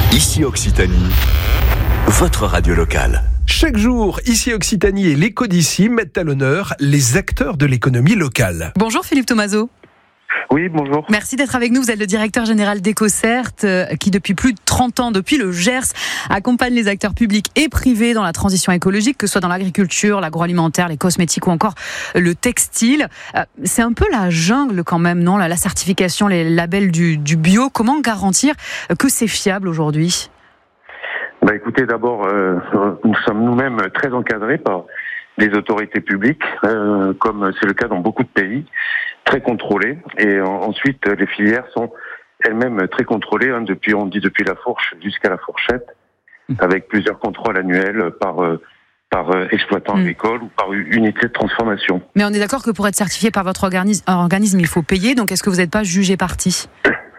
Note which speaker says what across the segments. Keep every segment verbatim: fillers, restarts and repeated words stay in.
Speaker 1: Ici Occitanie, votre radio locale.
Speaker 2: Chaque jour, Ici Occitanie et l'Écho d'ici mettent à l'honneur les acteurs de l'économie locale.
Speaker 3: Bonjour Philippe Thomazeau.
Speaker 4: Oui, bonjour.
Speaker 3: Merci d'être avec nous. Vous êtes le directeur général d'EcoCert, qui depuis plus de trente ans, depuis le Gers, accompagne les acteurs publics et privés dans la transition écologique, que ce soit dans l'agriculture, l'agroalimentaire, les cosmétiques ou encore le textile. C'est un peu la jungle quand même, non ? La certification, les labels du, du bio. Comment garantir que c'est fiable aujourd'hui ?
Speaker 4: Bah écoutez, d'abord, euh, nous sommes nous-mêmes très encadrés par les autorités publiques, euh, comme c'est le cas dans beaucoup de pays, très contrôlés. Et en, ensuite, les filières sont elles-mêmes très contrôlées, hein, depuis, on dit depuis la fourche jusqu'à la fourchette, avec plusieurs contrôles annuels par euh, par euh, exploitant mmh. agricole ou par unité de transformation.
Speaker 3: Mais on est d'accord que pour être certifié par votre organisme, organisme il faut payer. Donc, est-ce que vous n'êtes pas jugé parti ?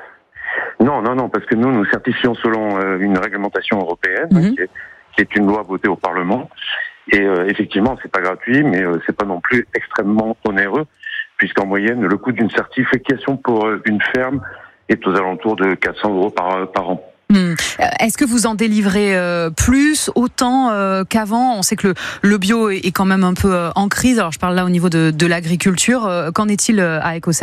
Speaker 4: Non, non, non, parce que nous, nous certifions selon euh, une réglementation européenne, mmh. qui, est, qui est une loi votée au Parlement. Et euh, effectivement, c'est pas gratuit, mais euh, c'est pas non plus extrêmement onéreux, puisqu'en moyenne, le coût d'une certification pour euh, une ferme est aux alentours de quatre cents euros par, par an.
Speaker 3: Mmh. Est-ce que vous en délivrez euh, plus, autant euh, qu'avant ? On sait que le, le bio est, est quand même un peu euh, en crise. Alors, je parle là au niveau de, de l'agriculture. Euh, qu'en est-il euh, à EcoCert ?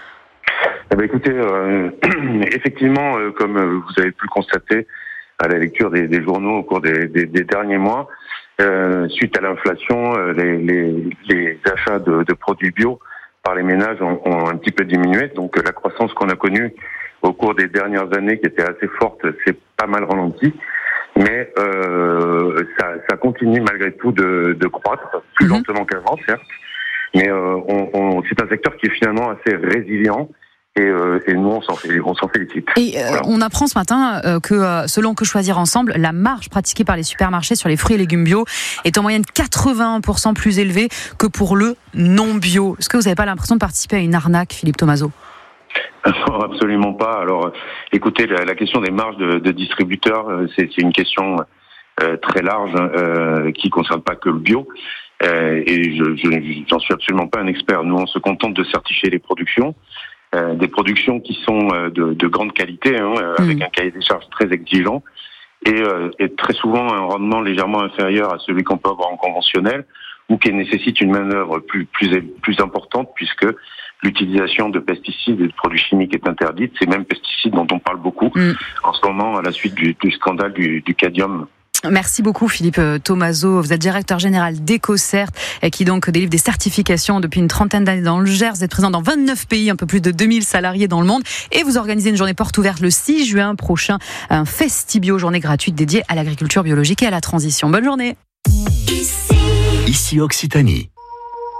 Speaker 4: Eh ben, écoutez, euh, effectivement, euh, comme vous avez pu le constater à la lecture des, des journaux au cours des, des, des derniers mois, euh, suite à l'inflation, euh, les, les, les achats de, de produits bio par les ménages ont, ont un petit peu diminué. Donc, la croissance qu'on a connue au cours des dernières années, qui était assez forte, s'est pas mal ralentie. Mais euh, ça, ça continue malgré tout de, de croître, plus mmh. lentement qu'avant, certes. Mais euh, on, on, c'est un secteur qui est finalement assez résilient. Et, euh, et nous, on s'en, on s'en félicite.
Speaker 3: Et euh, voilà. On apprend ce matin euh, que, euh, selon Que Choisir Ensemble, la marge pratiquée par les supermarchés sur les fruits et légumes bio est en moyenne quatre-vingts pour cent plus élevée que pour le non-bio. Est-ce que vous n'avez pas l'impression de participer à une arnaque, Philippe Thomazeau ?
Speaker 4: Non, absolument pas. Alors, écoutez, la, la question des marges de, de distributeurs, c'est, c'est une question euh, très large, euh, qui ne concerne pas que le bio. Euh, et je, je, j'en suis absolument pas un expert. Nous, on se contente de certifier les productions. Euh, des productions qui sont euh, de, de grande qualité, hein, euh, mmh. avec un cahier des charges très exigeant et, euh, et très souvent un rendement légèrement inférieur à celui qu'on peut avoir en conventionnel, ou qui nécessite une manœuvre plus, plus, plus importante, puisque l'utilisation de pesticides et de produits chimiques est interdite. Ces mêmes pesticides dont on parle beaucoup mmh. en ce moment à la suite du, du scandale du, du cadmium.
Speaker 3: Merci beaucoup Philippe Thomazeau. Vous êtes directeur général d'EcoCert, qui donc délivre des certifications depuis une trentaine d'années dans le Gers. Vous êtes présent dans vingt-neuf pays, un peu plus de deux mille salariés dans le monde. Et vous organisez une journée porte ouverte le six juin prochain, un Festibio, journée gratuite dédiée à l'agriculture biologique et à la transition. Bonne journée.
Speaker 1: Ici Occitanie.